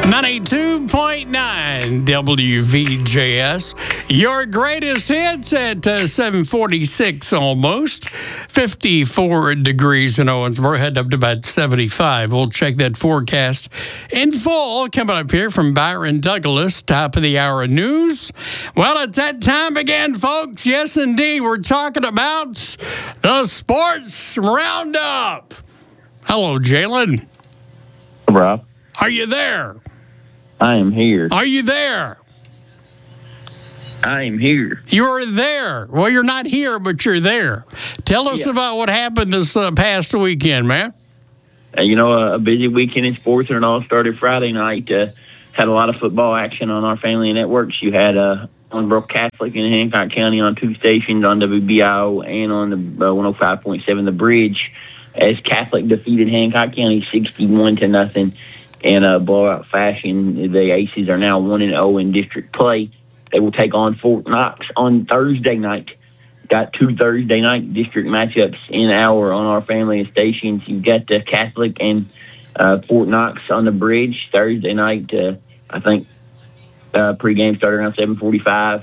92.9 WVJS. Your greatest hits at 746 almost. 54 degrees in Owensboro. Head up to about 75. We'll check that forecast in full coming up here from Byron Douglas. Top of the hour news. Well, it's that time again, folks. Yes, indeed. We're talking about the Sports Roundup. Hello, Jalen. Rob. Are you there? I am here. Are you there? I am here. You're there. Well, you're not here, but you're there. Tell us about what happened this past weekend, man. A busy weekend in sports, and it all started Friday night. Had a lot of football action on our family networks. You had Owensboro Catholic in Hancock County on two stations, on WBIO and on the 105.7 The Bridge, as Catholic defeated Hancock County 61-0. In a blowout fashion. The Aces are now 1-0 in district play. They will take on Fort Knox on Thursday night. Got two Thursday night district matchups on our family stations. You've got the Catholic and Fort Knox on the Bridge Thursday night. I think pregame started around 6:45.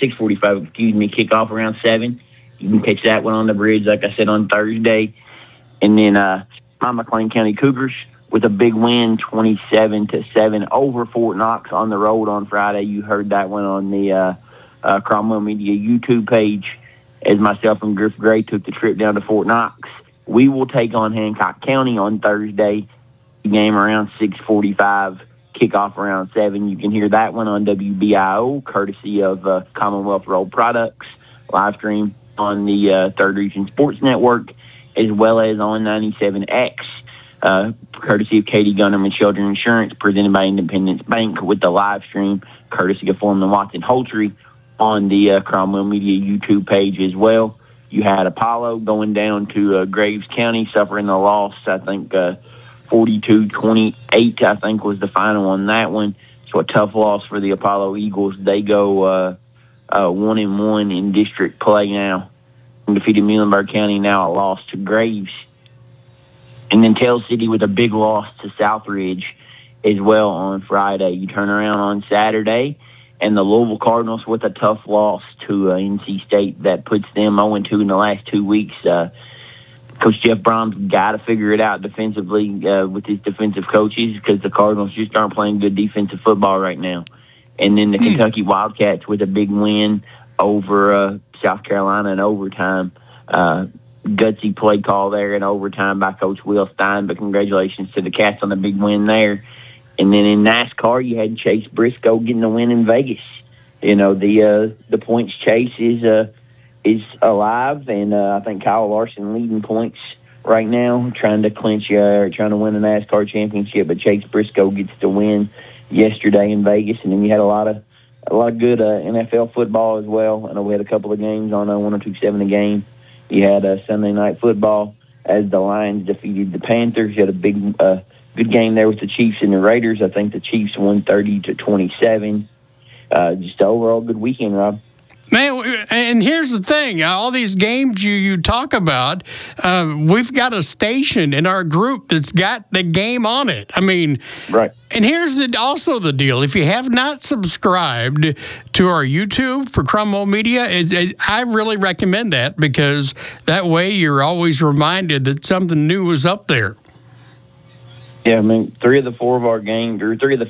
Kickoff around 7. You can catch that one on the Bridge, like I said, on Thursday. And then my McLean County Cougars with a big win, 27-7 over Fort Knox on the road on Friday. You heard that one on the Cromwell Media YouTube page, as myself and Griff Gray took the trip down to Fort Knox. We will take on Hancock County on Thursday. Game around 6:45, kickoff around 7. You can hear that one on WBIO, courtesy of Commonwealth Road Products, live stream on the Third Region Sports Network, as well as on 97X. Courtesy of Katie Gunnerman Children Insurance, presented by Independence Bank, with the live stream, courtesy of Foreman Watson Holtry, on the Cromwell Media YouTube page as well. You had Apollo going down to Graves County, suffering a loss. I think 42-28, I think, was the final on that one. So a tough loss for the Apollo Eagles. They go 1-1 in district play now. Defeated Muhlenberg County, now a loss to Graves. And then Tell City with a big loss to Southridge as well on Friday. You turn around on Saturday, and the Louisville Cardinals with a tough loss to NC State that puts them 0-2 in the last 2 weeks. Coach Jeff Brom's got to figure it out defensively with his defensive coaches, because the Cardinals just aren't playing good defensive football right now. And then the Kentucky Wildcats with a big win over South Carolina in overtime. Gutsy play call there in overtime by Coach Will Stein, but congratulations to the Cats on the big win there. And then in NASCAR, you had Chase Briscoe getting the win in Vegas. The points chase is alive, and I think Kyle Larson leading points right now, trying to trying to win the NASCAR championship. But Chase Briscoe gets the win yesterday in Vegas, and then you had a lot of good NFL football as well. I know we had a couple of games on 102.7 a game. You had Sunday Night Football as the Lions defeated the Panthers. You had a big, good game there with the Chiefs and the Raiders. I think the Chiefs won 30-27. Just an overall good weekend, Rob. Man, and here's the thing. All these games you talk about, we've got a station in our group that's got the game on it. I mean, right. And here's also the deal. If you have not subscribed to our YouTube for Cromwell Media, I really recommend that, because that way you're always reminded that something new is up there. Yeah, I mean, 3 of the 5 of our games,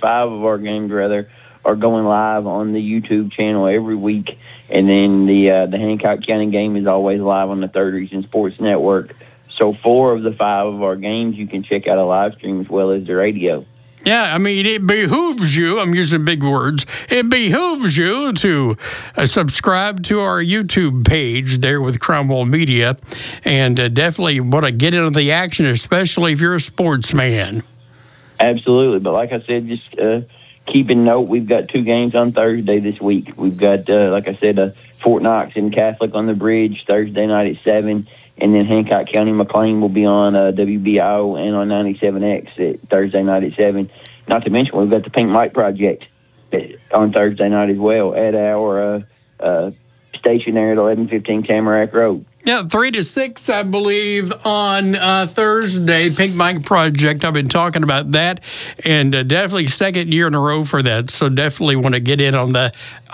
are going live on the YouTube channel every week. And then the Hancock County game is always live on the Third Region Sports Network. So 4 of the 5 of our games you can check out a live stream as well as the radio. Yeah, I mean, it behooves you, I'm using big words, it behooves you to subscribe to our YouTube page there with Cromwell Media, and definitely want to get into the action, especially if you're a sports man. Absolutely, but like I said, just keep in note, we've got 2 games on Thursday this week. We've got, like I said, Fort Knox and Catholic on the Bridge Thursday night at 7, and then Hancock County McLean will be on WBIO and on 97X at Thursday night at 7. Not to mention, we've got the Pink Mike Project on Thursday night as well at our station there at 1115 Tamarack Road. Yeah, 3 to 6, I believe, on Thursday. Pink Mike Project. I've been talking about that, and definitely second year in a row for that. So definitely want to get in on that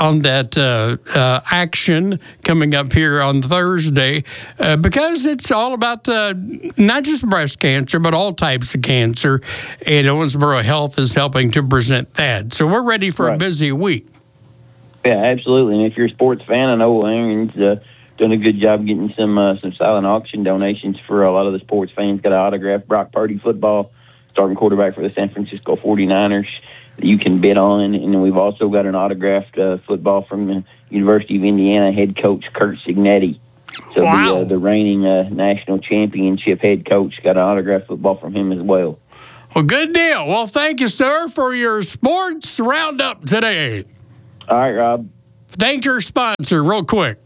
action coming up here on Thursday, because it's all about not just breast cancer, but all types of cancer. And Owensboro Health is helping to present that. So we're ready for a busy week. Yeah, absolutely. And if you're a sports fan, I know Aaron's done a good job getting some silent auction donations for a lot of the sports fans. Got an autographed Brock Purdy football, starting quarterback for the San Francisco 49ers, that you can bid on. And then we've also got an autographed football from the University of Indiana head coach Kurt Signetti. So wow. the reigning national championship head coach, got an autographed football from him as well. Well, good deal. Well, thank you, sir, for your sports roundup today. All right, Rob. Thank your sponsor real quick.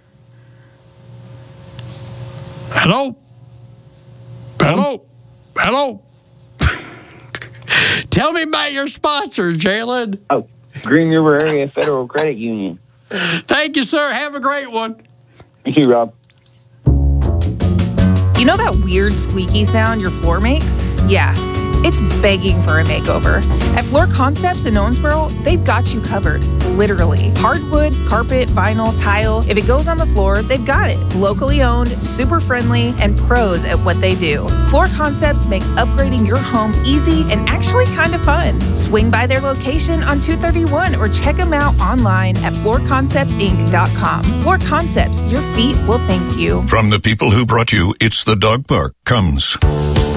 Hello? Hello? Hello? Tell me about your sponsor, Jalen. Oh, Green River Area Federal Credit Union. Thank you, sir. Have a great one. Thank you, Rob. You know that weird squeaky sound your floor makes? Yeah, it's begging for a makeover. At Floor Concepts in Owensboro, they've got you covered, literally. Hardwood, carpet, vinyl, tile. If it goes on the floor, they've got it. Locally owned, super friendly, and pros at what they do. Floor Concepts makes upgrading your home easy and actually kind of fun. Swing by their location on 231 or check them out online at floorconceptsinc.com. Floor Concepts, your feet will thank you. From the people who brought you It's the Dog Park comes